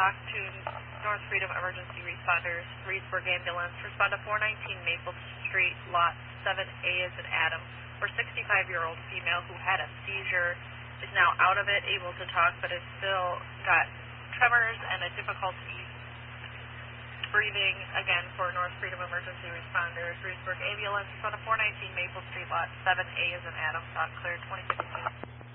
talk to North Freedom Emergency Responders, Reedsburg Ambulance. Respond to 419 Maple Street, Lot 7A as in Adam, where 65-year-old female who had a seizure is now out of it, able to talk, but has still got tremors and a difficulty breathing. Again, for North Freedom Emergency Responders, Reedsburg Ambulance. Respond to 419 Maple Street, Lot 7A as in Adam, thought cleared 2052.